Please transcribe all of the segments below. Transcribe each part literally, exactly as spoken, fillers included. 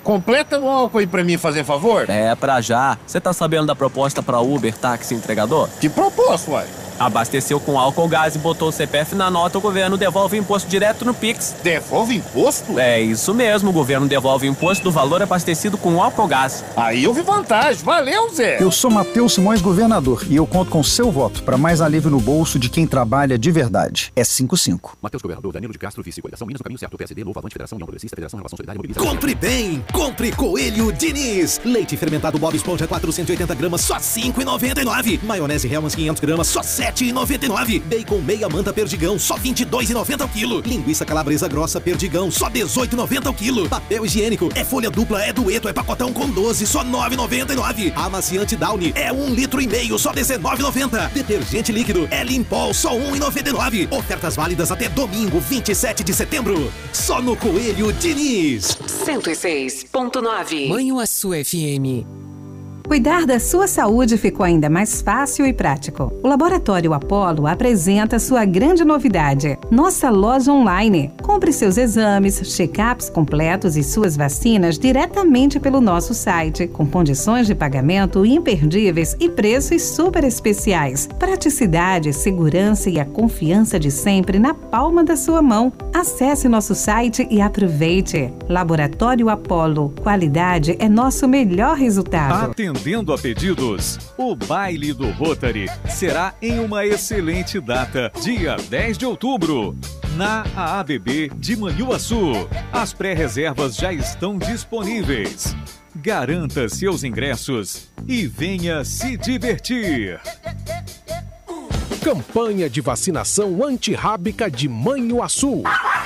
completa o álcool aí pra mim, fazer favor? É, pra já. Você tá sabendo da proposta pra Uber, táxi entregador? Que proposta, uai? Abasteceu com álcool gás e botou o C P F na nota, o governo devolve o imposto direto no Pix. Devolve imposto? É isso mesmo, o governo devolve o imposto do valor abastecido com álcool gás. Aí eu vi vantagem. Valeu, Zé! Eu sou Matheus Simões, governador, e eu conto com seu voto para mais alívio no bolso de quem trabalha de verdade. É cinco cinco. Matheus Governador, Danilo de Castro, vice, coligação Minas no caminho certo, P S D, Novo, Avante, Federação, União Progressista, Federação, Relação Solidária, Mobilização. Compre bem, compre Coelho Diniz. Leite fermentado Bob Esponja quatrocentos e oitenta gramas, só cinco reais e noventa e nove centavos. Maionese Hellmann's quinhentos gramas, só sete reais e noventa e nove centavos. Bacon meia manta perdigão, só vinte e dois reais e noventa centavos ao quilo. Linguiça calabresa grossa perdigão, só dezoito reais e noventa centavos ao quilo. Papel higiênico, é folha dupla, é dueto, é pacotão com doze, só nove reais e noventa e nove centavos. Amaciante Downy, é um litro e meio, só dezenove reais e noventa centavos. Detergente líquido, é Limpol, só um real e noventa e nove centavos. Ofertas válidas até domingo, vinte e sete de setembro. Só no Coelho Diniz. cento e seis ponto nove. Manhuaçu F M. Cuidar da sua saúde ficou ainda mais fácil e prático. O Laboratório Apollo apresenta sua grande novidade, nossa loja online. Compre seus exames, check-ups completos e suas vacinas diretamente pelo nosso site, com condições de pagamento imperdíveis e preços super especiais. Praticidade, segurança e a confiança de sempre na palma da sua mão. Acesse nosso site e aproveite. Laboratório Apollo. Qualidade é nosso melhor resultado. Atendendo a pedidos, o baile do Rotary será em uma excelente data, dia dez de outubro, na A A B B de Manhuaçu. As pré-reservas já estão disponíveis. Garanta seus ingressos e venha se divertir. Campanha de vacinação antirrábica de Manhuaçu.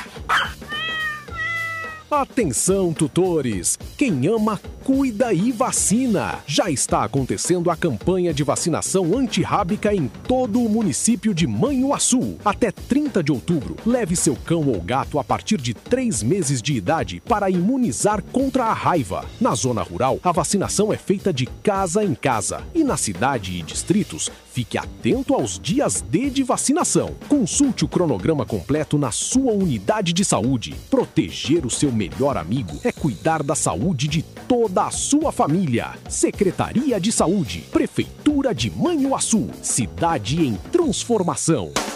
Atenção, tutores! Quem ama, cuida e vacina! Já está acontecendo a campanha de vacinação antirrábica em todo o município de Manhuaçu. Até trinta de outubro, leve seu cão ou gato a partir de três meses de idade para imunizar contra a raiva. Na zona rural, a vacinação é feita de casa em casa. E na cidade e distritos, fique atento aos dias D de vacinação. Consulte o cronograma completo na sua unidade de saúde. Proteger o seu melhor amigo é cuidar da saúde de toda a sua família. Secretaria de Saúde, Prefeitura de Manhuaçu, cidade em transformação.